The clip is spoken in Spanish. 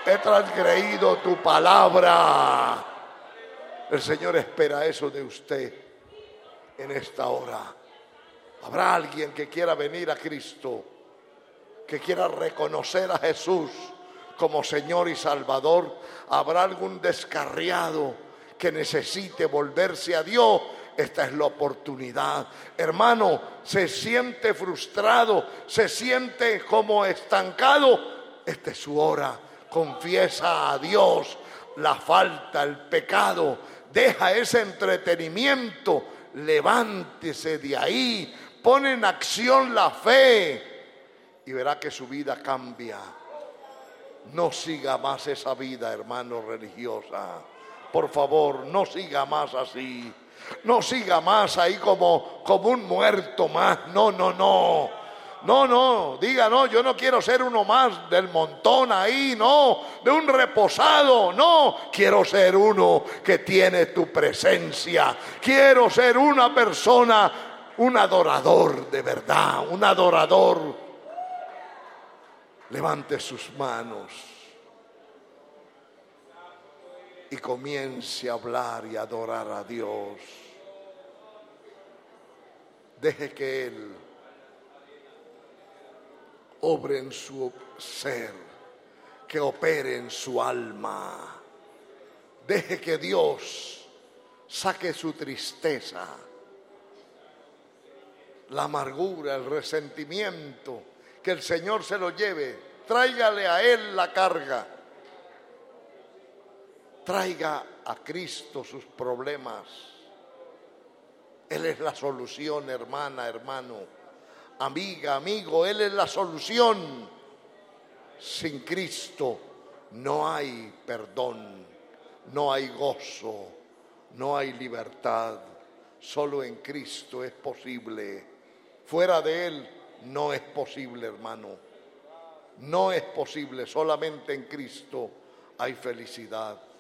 he transgredido tu palabra. El Señor espera eso de usted en esta hora. Habrá alguien que quiera venir a Cristo, que quiera reconocer a Jesús como Señor y Salvador. Habrá algún descarriado que necesite volverse a Dios. Esta es la oportunidad. Hermano, se siente frustrado, se siente como estancado. Esta es su hora. Confiesa a Dios la falta, el pecado. Deja ese entretenimiento. Levántese de ahí. Pone en acción la fe y verá que su vida cambia. No siga más esa vida, hermano, religiosa. Por favor, no siga más así. No siga más ahí como un muerto más. No. Diga, no, yo no quiero ser uno más del montón ahí, no, de un reposado, no. Quiero ser uno que tiene tu presencia. Quiero ser una persona, un adorador de verdad, un adorador. Levante sus manos y comience a hablar y adorar a Dios. Deje que Él obre en su ser, que opere en su alma. Deje que Dios saque su tristeza, la amargura, el resentimiento, que el Señor se lo lleve. Tráigale a Él la carga. Traiga a Cristo sus problemas. Él es la solución, hermana, hermano, amiga, amigo. Él es la solución. Sin Cristo no hay perdón, no hay gozo, no hay libertad. Solo en Cristo es posible. Fuera de Él no es posible, hermano. No es posible. Solamente en Cristo hay felicidad.